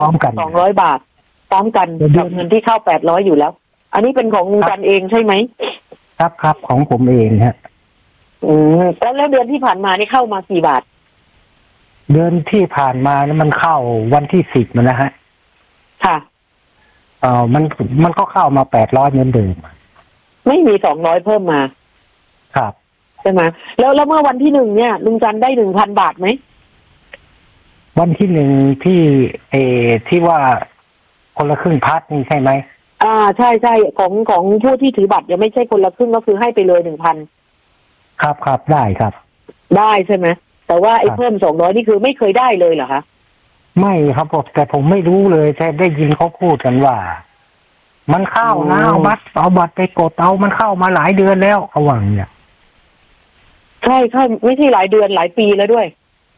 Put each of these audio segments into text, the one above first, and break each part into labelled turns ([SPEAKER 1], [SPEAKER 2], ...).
[SPEAKER 1] พร้อมกัน
[SPEAKER 2] 200 บาทพร้อมกันกับเงินที่เข้า800อยู่แล้ว อันนี้เป็นของลุงจันเองใช่ไหม
[SPEAKER 1] ครับของผมเองฮะ
[SPEAKER 2] แล้วเดือนที่ผ่านมานี่เข้ามากี่บาท
[SPEAKER 1] เดือนที่ผ่านมานี่มันเข้าวันที่10นะฮะ
[SPEAKER 2] ค่ะ
[SPEAKER 1] มันก็เข้ามา800เหมือนเดิม
[SPEAKER 2] ไม่มี200เพิ่มมา
[SPEAKER 1] ครับ
[SPEAKER 2] ใช่ไหมแล้วเมื่อวันที่1เนี่ยลุงจันได้1,000 บาทไหม
[SPEAKER 1] วันที่1ที่ว่าคนละครึ่งพัดนี่ใช่ไหม
[SPEAKER 2] ใช่ของผู้ที่ถือบัตรยังไม่ใช่คนละครึ่งก็คือให้ไปเลย1,000
[SPEAKER 1] ครับได้ครับ
[SPEAKER 2] ได้ใช่ไหมแต่ว่าไอ้เพิ่ม200นี่คือไม่เคยได้เลยเหรอคะ
[SPEAKER 1] ไม่ครับผมแต่ผมไม่รู้เลยแต่ได้ยินเขาพูดกันว่ามันเข้านะเอาบัตรไปกดเอามันเข้ามาหลายเดือนแล้วเขาว่าอย่างเงี้ย
[SPEAKER 2] ใช่ไม่ใช่หลายเดือนหลายปีแล้วด้วย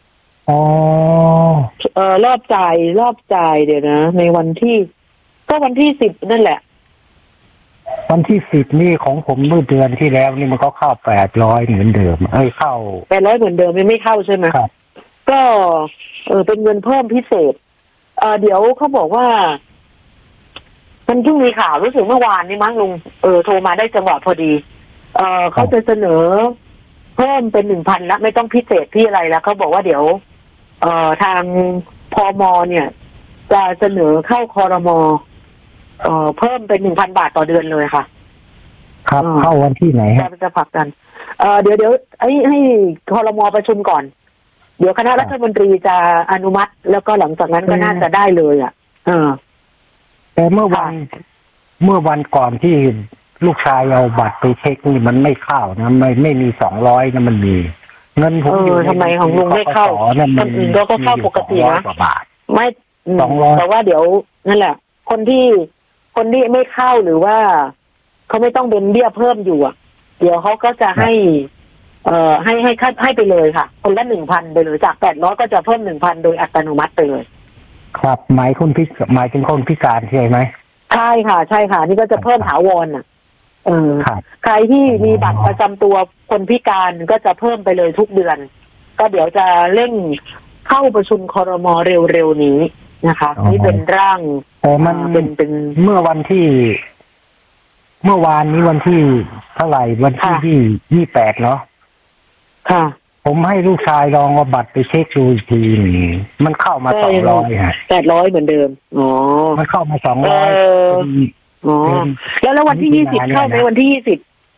[SPEAKER 2] รอบจ่ายเดี๋ยวนะในวันที่10นั่นแหละ
[SPEAKER 1] วันที่10นี่ของผมเมื่อเดือนที่แล้วนี่มันก็เข้า800เหมือนเดิมเข้า
[SPEAKER 2] 800เหมือนเดิมไม่เข้าใช่ไหม
[SPEAKER 1] ครับ
[SPEAKER 2] ก็เป็นเงินเพิ่มพิเศษเดี๋ยวเขาบอกว่ามันเพิ่งมีข่าวรู้สึกเมื่อวานนี้มั้งลุงโทรมาได้จังหวะพอดีเขาจะเสนอเพิ่มเป็น1,000แล้วไม่ต้องพิเศษที่อะไรแล้วเขาบอกว่าเดี๋ยวทางพมเนี่ยจะเสนอเข้าครมเพิ่มเป็น1,000 บาทต่อเดือนเลยค่ะ
[SPEAKER 1] ครับเข้าวันที่ไหน
[SPEAKER 2] จะผลักดันเดี๋ยวให้ครมประชุมก่อนเดี๋ยวคณะรัฐมนตรีจะอนุมัติแล้วก็หลังจากนั้นก็น่าจะได้เลย
[SPEAKER 1] แต่เมื่อวันก่อนที่ลูกชายเอาบัตรไปเช็คนี่มันไม่เข้านะไม่มี200นะมันมีเงินผมอยู่
[SPEAKER 2] ทำไมของลุงไม่เข้าคนอื่นก็เข้าปกตินะไม่แต่ว่าเดี๋ยวนั่นแหละคนที่ไม่เข้าหรือว่าเขาไม่ต้องเป็นเบี้ยเพิ่มอยู่เดี๋ยวเขาก็จะให้ให้ไปเลยค่ะคนละ1,000ไปเลยจาก800ก็จะเพิ่ม1,000โดยอัตโนมัติไปเลย
[SPEAKER 1] ครับหมายถึงคนพิการใช่ไหม
[SPEAKER 2] ใช่ค่ะนี่ก็จะเพิ่มถาวรใครที่มีบัตรประจำตัวคนพิการก็จะเพิ่มไปเลยทุกเดือนก็เดี๋ยวจะเร่งเข้าประชุมครม.เร็วๆนี้นะคะนี่เป็นร่าง
[SPEAKER 1] มันเป็นเมื่อวานนี้วันที่เท่าไหร่วันที่28เนาะ
[SPEAKER 2] ค่ะ
[SPEAKER 1] ผมให้ลูกชายลองเอาบัตรไปเช็คดูอีกทีมันเข้ามา200ฮะ
[SPEAKER 2] 800เหมือนเดิม
[SPEAKER 1] มันเข้ามา200
[SPEAKER 2] แล้ววันที่20เข้าไหมวันที่20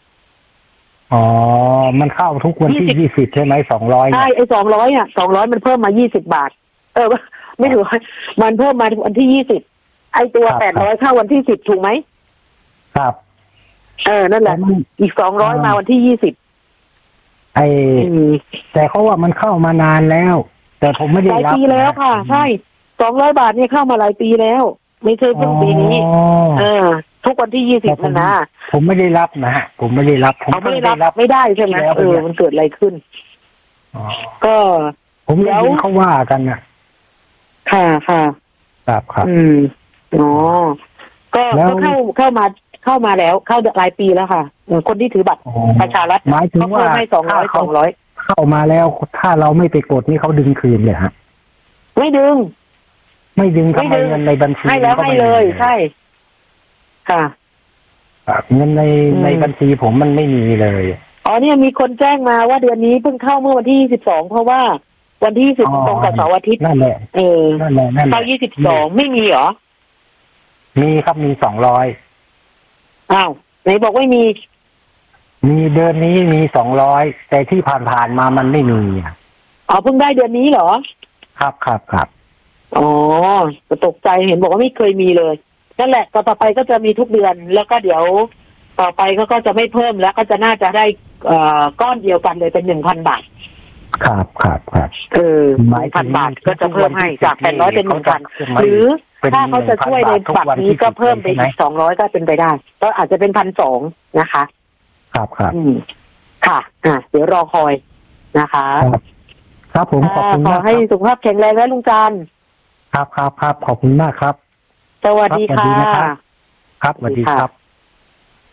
[SPEAKER 1] มันเข้าทุกวันที่20ใช่ไหม200
[SPEAKER 2] ใช่ไอ้200 200มันเพิ่มมา20 บาทไม่ถือมันเพิ่มมาวันที่20ไอ้ตัว800เข้าวันที่10ถูกไหม
[SPEAKER 1] ครับ
[SPEAKER 2] นั่นแหละอีก200มาวันที่20
[SPEAKER 1] แต่เขาว่ามันเข้ามานานแล้วแต่ผมไม่ได้รับ
[SPEAKER 2] หลายปีแล้วค่ะใช่200 บาทเนี่ยเข้ามาหลายปีแล้วไม่ใช่เพิ่งปีนี้ทุกวันที่20นะ
[SPEAKER 1] ผมไม่ได้รับนะฮะผมไม่ได้รับ
[SPEAKER 2] ไม่ได้ใช่ไหมมันเกิดอะไรขึ้นก็
[SPEAKER 1] ผมได้ยินเขาว่ากันนะ
[SPEAKER 2] ค่ะ
[SPEAKER 1] ครับ
[SPEAKER 2] ก็เข้ามาแล้วเข้าหลายปีแล้วค่ะคนที่ถือบัตรประชารัฐ
[SPEAKER 1] หมายถึงว่า
[SPEAKER 2] ให้200
[SPEAKER 1] เข้ามาแล้วถ้าเราไม่ไปกดนี่เขาดึงคืนเลยฮะ
[SPEAKER 2] ไม่ดึง
[SPEAKER 1] ทำไมเงินในบัญชี
[SPEAKER 2] ให้แล้วให้เลยใช่ค่ะ
[SPEAKER 1] เงินในบัญชีผมมันไม่มีเลย
[SPEAKER 2] เนี่ยมีคนแจ้งมาว่าเดือนนี้เพิ่งเข้าเมื่อวันที่22เพราะว่าวันที่20ตรงกับเสาร์อาทิตย์
[SPEAKER 1] นั่นแหละ
[SPEAKER 2] เข้า22ไม่มีเหรอ
[SPEAKER 1] มีครับมี200
[SPEAKER 2] ไหนบอกไม่มี
[SPEAKER 1] เดือนนี้มี200แต่ที่ผ่านมามันไม่มี
[SPEAKER 2] เพิ่งได้เดือนนี้เหรอ
[SPEAKER 1] ครับ
[SPEAKER 2] ตกใจเห็นบอกว่าไม่เคยมีเลยนั่นแหละต่อไปก็จะมีทุกเดือนแล้วก็เดี๋ยวต่อไปก็จะไม่เพิ่มแล้วก็จะน่าจะได้ก้อนเดียวกันเลยเป็น1,000 บาท
[SPEAKER 1] ครับ
[SPEAKER 2] 1,000 บาทก็จะเพิ่มให้จาก800เป็น1,000หรือถ้าเขาจะช่วยในบัตรนี้ก็เพิ่มไปอีก200ก็เป็นไปได้ก็อาจจะเป็น1,200นะคะ
[SPEAKER 1] ครับ
[SPEAKER 2] ค่ะเดี๋ยวรอคอยนะคะ
[SPEAKER 1] ครับผมขอบคุณ
[SPEAKER 2] ขอให้สุขภาพแข็งแรงและลุงจัน
[SPEAKER 1] ครับขอบคุณมากครับ
[SPEAKER 2] สวัสดีค่ะ
[SPEAKER 1] ครับสวัสดีครับ